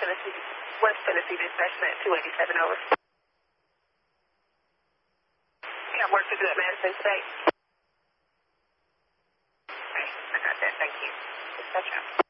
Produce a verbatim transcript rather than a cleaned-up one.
Tennessee, West Tennessee dispatchment two eighty-seven, over. You got work to do at Madison State? Okay, I got that. Thank you. Dispatch out.